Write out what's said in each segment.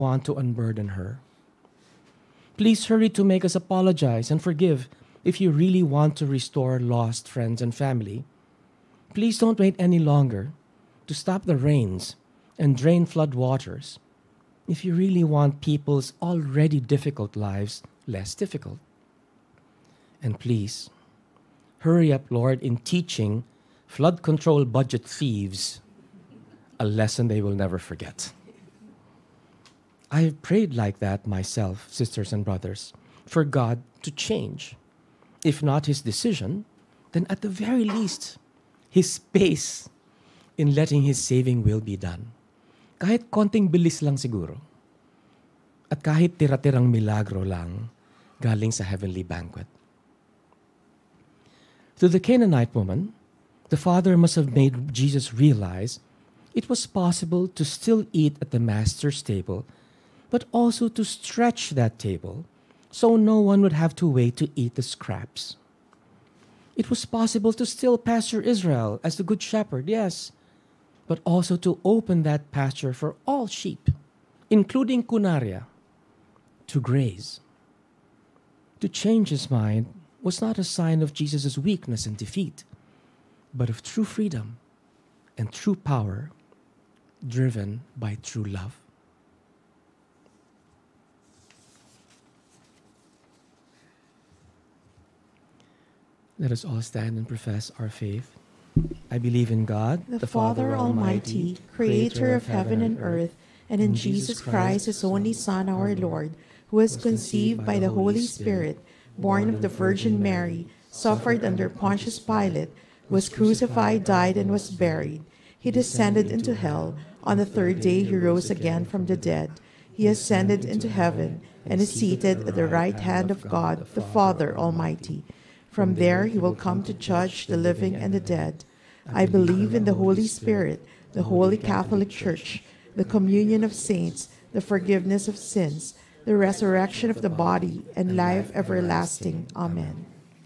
want to unburden her. Please hurry to make us apologize and forgive if you really want to restore lost friends and family. Please don't wait any longer to stop the rains and drain flood waters if you really want people's already difficult lives less difficult. And please, hurry up, Lord, in teaching flood control budget thieves a lesson they will never forget. I have prayed like that myself, sisters and brothers, for God to change. If not His decision, then at the very least, His pace in letting His saving will be done. Kahit konting bilis lang siguro. At kahit tira-tirang milagro lang galing sa heavenly banquet. To the Canaanite woman, the Father must have made Jesus realize it was possible to still eat at the Master's table, but also to stretch that table so no one would have to wait to eat the scraps. It was possible to still pasture Israel as the Good Shepherd, yes, but also to open that pasture for all sheep, including Kunaria, to graze. To change his mind was not a sign of Jesus' weakness and defeat, but of true freedom and true power driven by true love. Let us all stand and profess our faith. I believe in God, the Father Almighty, creator of heaven and earth, and in Jesus Christ, His only Son, our Lord, who was conceived by the Holy Spirit, born of the Virgin Mary, suffered under Pontius Pilate, was crucified, died, and was buried. He descended into hell. On the third day He rose again from the dead. He ascended into heaven and is seated at the right hand of God, the Father Almighty. From there He will come to judge the living and the dead. I believe in the Holy Spirit, the Holy Catholic Church, the communion of saints, the forgiveness of sins, the resurrection of the body, and life everlasting. Amen.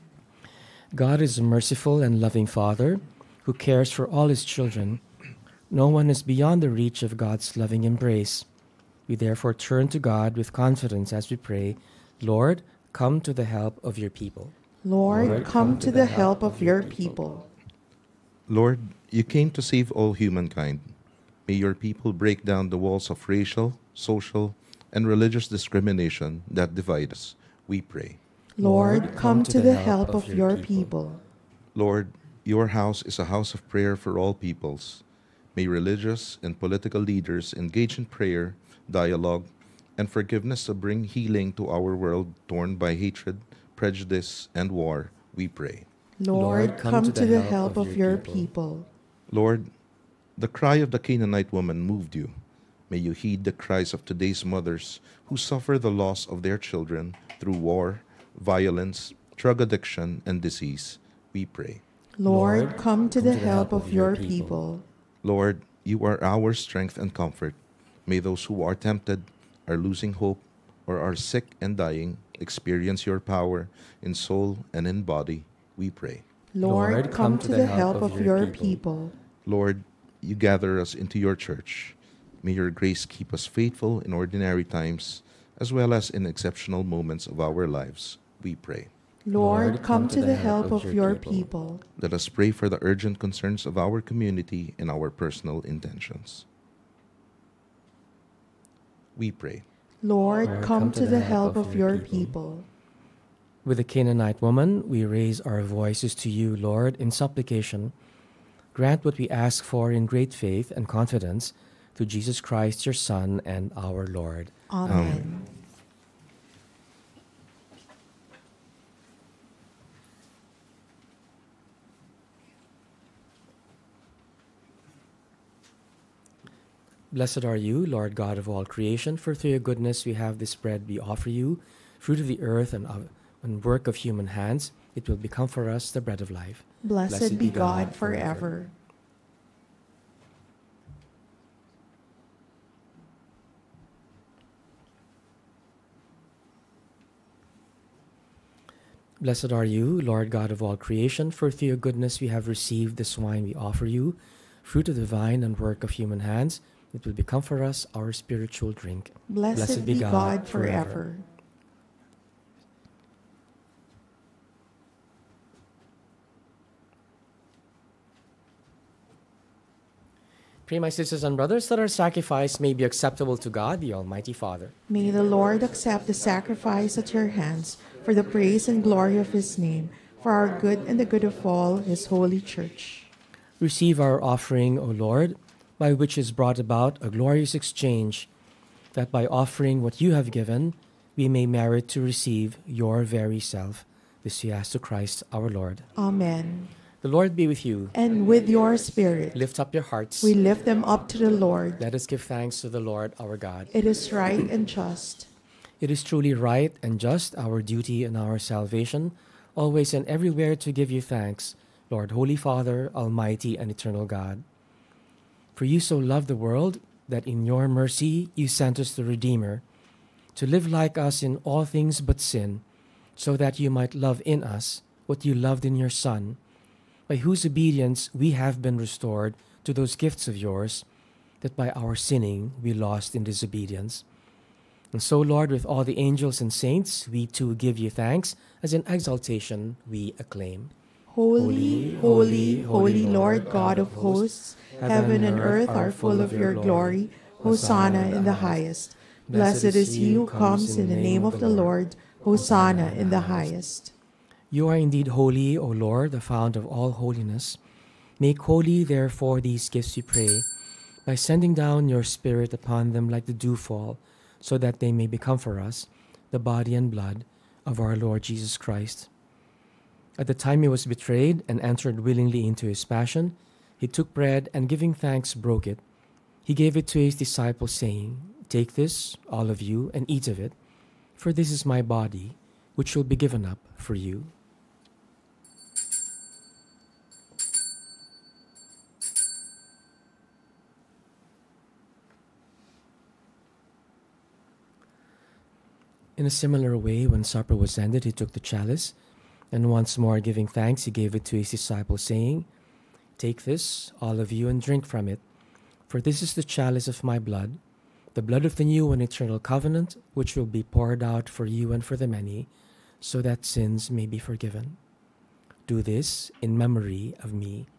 God is a merciful and loving Father who cares for all His children. No one is beyond the reach of God's loving embrace. We therefore turn to God with confidence as we pray, Lord, come to the help of your people. Lord, come to the help of your people. Lord, you came to save all humankind. May your people break down the walls of racial, social, and religious discrimination that divide us, we pray. Lord, come to the help of your people. Lord, your house is a house of prayer for all peoples. May religious and political leaders engage in prayer, dialogue, and forgiveness to bring healing to our world torn by hatred, prejudice, and war, we pray. Lord, come to the help of your people. Lord, the cry of the Canaanite woman moved you. May you heed the cries of today's mothers who suffer the loss of their children through war, violence, drug addiction, and disease, we pray. Lord, come to the help of your people. Lord, you are our strength and comfort. May those who are tempted, are losing hope, or are sick and dying experience your power in soul and in body, we pray. Lord, come to the help of your people. Lord, you gather us into your church. May your grace keep us faithful in ordinary times as well as in exceptional moments of our lives, we pray. Lord, come to the help of your people. Let us pray for the urgent concerns of our community and our personal intentions. We pray. Lord, come to the help of your people. With the Canaanite woman, we raise our voices to you, Lord, in supplication. Grant what we ask for in great faith and confidence through Jesus Christ, your Son, and our Lord. Amen. Blessed are you, Lord God of all creation, for through your goodness we have this bread we offer you, fruit of the earth and work of human hands. It will become for us the bread of life. Blessed be God forever. Blessed are you, Lord God of all creation, for through your goodness we have received this wine we offer you, fruit of the vine and work of human hands. It will become for us our spiritual drink. Blessed be God forever. Pray, my sisters and brothers, that our sacrifice may be acceptable to God, the Almighty Father. May the Lord accept the sacrifice at your hands for the praise and glory of his name, for our good and the good of all his holy church. Receive our offering, O Lord, by which is brought about a glorious exchange, that by offering what you have given, we may merit to receive your very self. This we ask to Christ our Lord. Amen. The Lord be with you. And with your spirit, Lift up your hearts. we lift them up to the Lord. Let us give thanks to the Lord our God. It is right and just. It is truly right and just, our duty and our salvation, always and everywhere to give you thanks, Lord, Holy Father, Almighty and eternal God. For you so loved the world that in your mercy you sent us the Redeemer, to live like us in all things but sin, so that you might love in us what you loved in your Son, by whose obedience we have been restored to those gifts of yours, that by our sinning we lost in disobedience. And so, Lord, with all the angels and saints, we too give you thanks, as in exaltation we acclaim. Holy, holy, holy Lord God of hosts, heaven and earth are full of your glory. Hosanna in the highest. Blessed is he who comes in the name of the Lord. Hosanna in the highest. You are indeed holy, O Lord, the fount of all holiness. Make holy, therefore, these gifts, we pray, by sending down your Spirit upon them like the dewfall, so that they may become for us the body and blood of our Lord Jesus Christ. At the time he was betrayed and entered willingly into his passion, he took bread and, giving thanks, broke it. He gave it to his disciples, saying, "Take this, all of you, and eat of it, for this is my body, which will be given up for you." In a similar way, when supper was ended, he took the chalice, and once more giving thanks, he gave it to his disciples, saying, "Take this, all of you, and drink from it, for this is the chalice of my blood, the blood of the new and eternal covenant, which will be poured out for you and for the many, so that sins may be forgiven. Do this in memory of me."